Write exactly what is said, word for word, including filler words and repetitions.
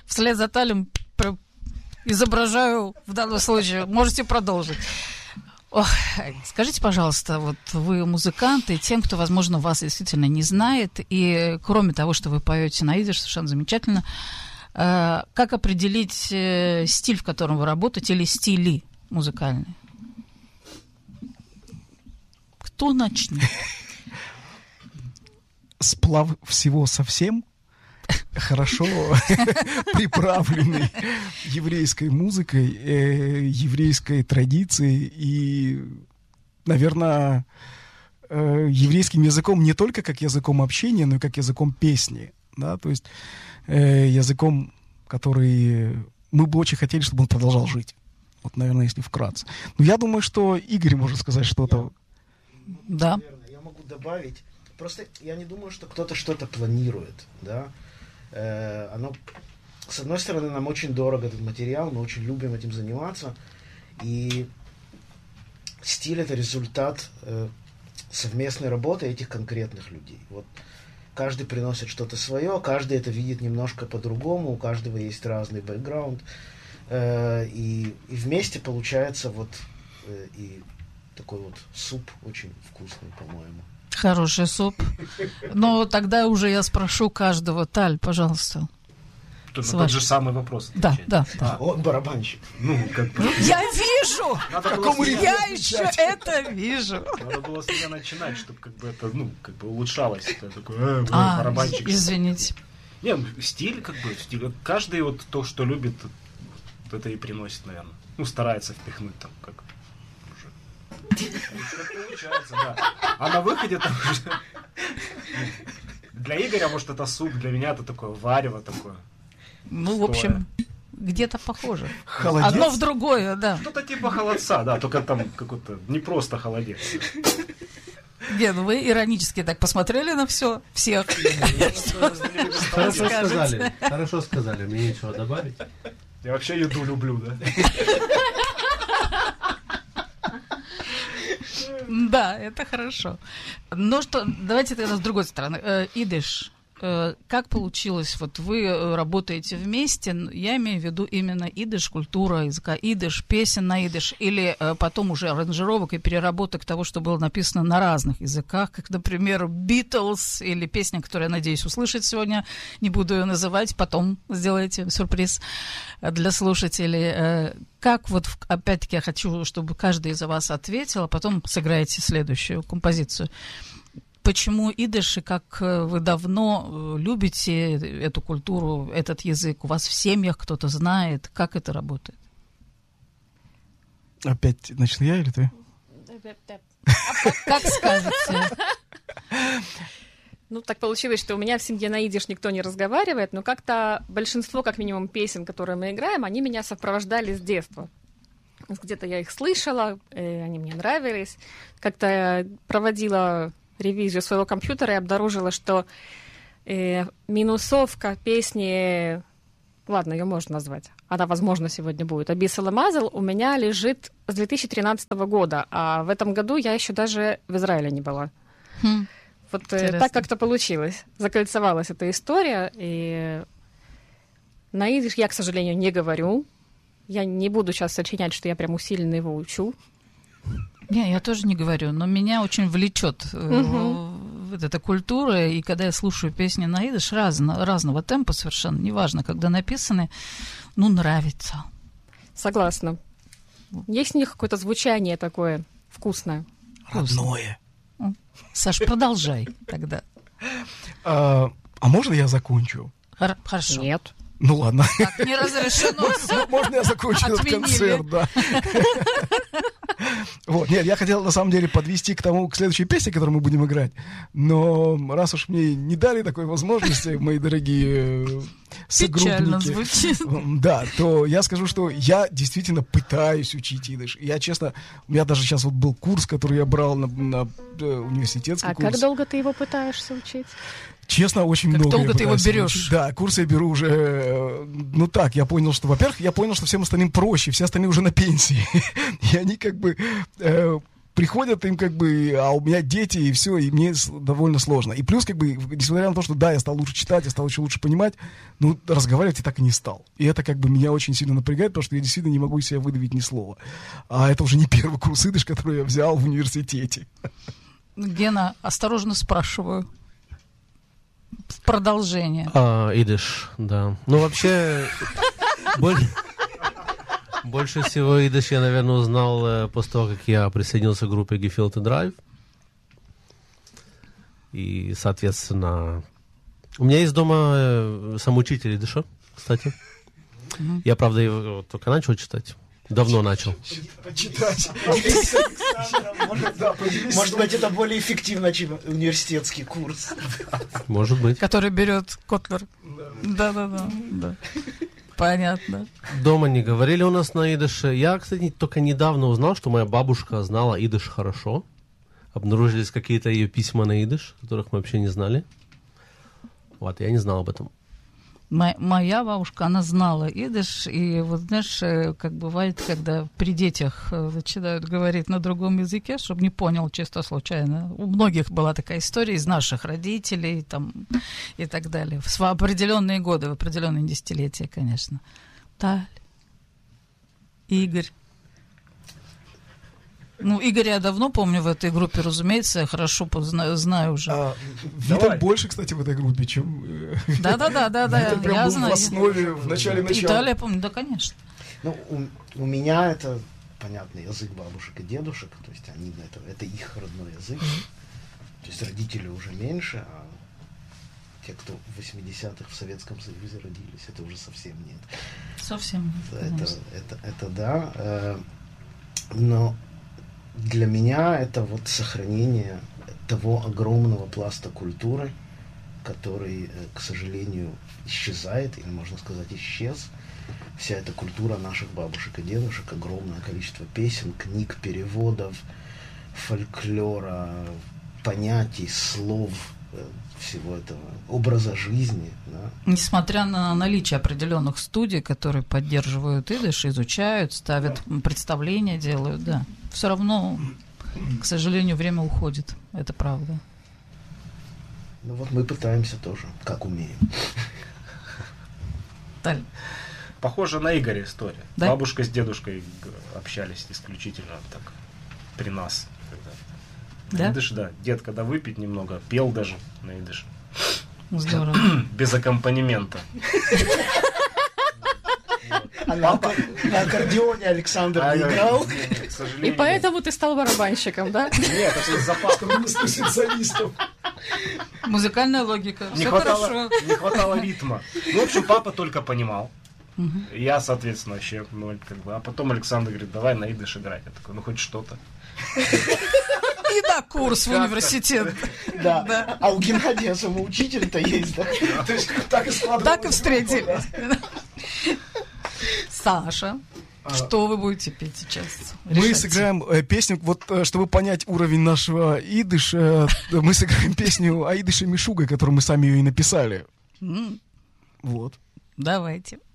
вслед за Талем изображаю в данном случае. Можете продолжить. Ох, скажите, пожалуйста, вот вы музыканты, тем, кто, возможно, вас действительно не знает, и кроме того, что вы поете на идиш, совершенно замечательно, э, как определить э, стиль, в котором вы работаете, или стили музыкальные? Кто начнет? Сплав всего совсем, хорошо приправленный еврейской музыкой, э, еврейской традицией и, наверное, э, еврейским языком не только как языком общения, но и как языком песни, да, то есть э, языком, который мы бы очень хотели, чтобы он продолжал жить. Вот, наверное, если вкратце. Но я думаю, что Игорь может сказать что-то. Я, да. Наверное, я могу добавить. Просто я не думаю, что кто-то что-то планирует, да. Э, оно, с одной стороны, нам очень дорого этот материал, мы очень любим этим заниматься, и стиль — это результат э, совместной работы этих конкретных людей. Вот каждый приносит что-то свое, каждый это видит немножко по-другому, у каждого есть разный бэкграунд, э, и, и вместе получается вот э, и такой вот суп очень вкусный, по-моему. Хороший суп. Но тогда уже я спрошу каждого. Таль, пожалуйста. То, тот же самый вопрос. Да, да. А, он барабанщик. Ну, как бы... Я вижу! Какому я еще это вижу. Надо было с меня начинать, чтобы как бы это, ну, как бы улучшалось. Это такой, э, а, барабанщик. Извините. Не, стиль, как бы, стиль. Каждый вот то, что любит, это и приносит, наверное. Ну, старается впихнуть там, как получается, да. А на выходе там уже... Для Игоря, может, это суп, для меня это такое варево такое. Ну, в общем, где-то похоже. Холодец? Одно в другое, да. Что-то типа холодца, да, только там какой-то не просто холодец. Ген, вы иронически так посмотрели на все, всех. Хорошо сказали, хорошо сказали, мне нечего добавить. Я вообще еду люблю, да. Да, это хорошо. Но что, давайте тогда с другой стороны. Э, идиш. Э, как получилось? Вот вы работаете вместе, я имею в виду именно идиш, культура языка идиш, песен на идиш, или э, потом уже аранжировок и переработок того, что было написано на разных языках, как, например, Beatles, или песня, которую я надеюсь услышать сегодня, не буду ее называть, потом сделайте сюрприз для слушателей. Э, как вот, опять-таки, я хочу, чтобы каждый из вас ответил, а потом сыграете следующую композицию. Почему идиш, и как вы давно любите эту культуру, этот язык? У вас в семьях кто-то знает, как это работает? Опять начну я или ты? Как скажете? Ну, так получилось, что у меня в семье на идиш никто не разговаривает, но как-то большинство, как минимум, песен, которые мы играем, они меня сопровождали с детства. Где-то я их слышала, они мне нравились. Как-то я проводила ревизию своего компьютера и обнаружила, что э, минусовка песни, ладно, ее можно назвать, она, возможно, сегодня будет, «Абисал и Мазал» у меня лежит с две тысячи тринадцатого года, а в этом году я еще даже в Израиле не была. Хм. Вот э, так как-то получилось. Закольцевалась эта история, и на идиш я, к сожалению, не говорю. Я не буду сейчас сочинять, что я прям усиленно его учу. Не, я тоже не говорю, но меня очень влечет uh-huh. вот эта культура, и когда я слушаю песни на идиш разно, разного темпа совершенно, неважно, когда написаны, ну, нравится. Согласна. Есть у них какое-то звучание такое вкусное. Родное. Саш, продолжай тогда. А, а можно я закончу? Хор- хорошо. Нет. Ну ладно. Так, не разрешено. Можно я закончу этот концерт, да. Вот, нет, я хотел на самом деле подвести к тому, к следующей песне, которую мы будем играть. Но раз уж мне не дали такой возможности, мои дорогие согруппники, печально звучит. Да, то я скажу, что я действительно пытаюсь учить идиш. Я, честно, у меня даже сейчас вот был курс, который я брал на, на университетский а курс. А как долго ты его пытаешься учить? Честно, очень как много. Как долго ты его берешь? Учить. Да, курсы я беру уже... Ну так, я понял, что... Во-первых, я понял, что всем остальным проще, все остальные уже на пенсии. И они как бы... Э, приходят им как бы, а у меня дети, и все, и мне с- довольно сложно. И плюс, как бы, несмотря на то, что да, я стал лучше читать, я стал еще лучше понимать, ну, разговаривать я так и не стал. И это как бы меня очень сильно напрягает, потому что я действительно не могу из себя выдавить ни слова. А это уже не первый курс идыш, который я взял в университете. Гена, осторожно спрашиваю. В продолжение. А, идыш, да. Ну, вообще, боль- больше всего идыш я, наверное, узнал э, после того, как я присоединился к группе Gefilte Drive. И, соответственно, у меня есть дома э, самоучитель идыша, кстати. Я, правда, его только начал читать. Давно начал. Почитать. Может быть, это более эффективно, чем университетский курс. Может быть. Который берет Котлер. Да-да-да. да. Понятно. Дома не говорили у нас на идыше. Я, кстати, только недавно узнал, что моя бабушка знала идыш хорошо. Обнаружились какие-то ее письма на идыш, которых мы вообще не знали. Вот, я не знал об этом. Мо- Моя бабушка, она знала идыш, и вот знаешь, э, как бывает, когда при детях э, начинают говорить на другом языке, чтобы не понял чисто случайно. У многих была такая история из наших родителей там, и так далее. В сва- определенные годы, в определенные десятилетия, конечно. Таль, Игорь. Ну, Игоря я давно помню в этой группе, разумеется, я хорошо позна- знаю уже. А, Виталь Давай. больше, кстати, в этой группе, чем... э, Да-да-да, да, Виталь прям я был знаю. в основе, в начале начала. Италия, помню, да, конечно. Ну, у, у меня это, понятно, язык бабушек и дедушек, то есть они, это, это их родной язык. То есть родители уже меньше, а те, кто в восьмидесятых в Советском Союзе родились, это уже совсем нет. Совсем. Это, конечно. это, это да. э, Но для меня это вот сохранение того огромного пласта культуры, который, э, к сожалению, исчезает, или, можно сказать, исчез. Вся эта культура наших бабушек и дедушек, огромное количество песен, книг, переводов, фольклора, понятий, слов, э, всего этого, образа жизни. Да. Несмотря на наличие определенных студий, которые поддерживают идыш, изучают, ставят представления, делают, да, все равно, к сожалению, время уходит. Это правда. Ну вот мы пытаемся тоже, как умеем. Таль. Похоже на Игоря история. Да? Бабушка с дедушкой г- общались исключительно так при нас. Когда... Да? На идыше, да. Дед, когда выпить немного, пел даже на идыше. Здорово. Без аккомпанемента. А на, аккор- на аккордеоне Александр А, не играл. к И сожалению, поэтому ты стал барабанщиком, да? нет, это из-за папы. специалистов. Музыкальная логика. Не Все хватало, хорошо. не хватало ритма. Ну, в общем, папа только понимал. Я, соответственно, вообще ноль, как бы. А потом Александр говорит, давай на идыш играть. Я такой, ну хоть что-то. И да, курс в университет. Да. Да. А у Геннадия самоучитель-то есть, да? То есть так и складывалось. Так и встретились. Саша, что вы будете петь сейчас? Мы Решайте. сыграем э, песню, вот э, чтобы понять уровень нашего идыша, э, мы сыграем песню о идыше Мишуга, которую мы сами ее и написали. М, Вот. Давайте.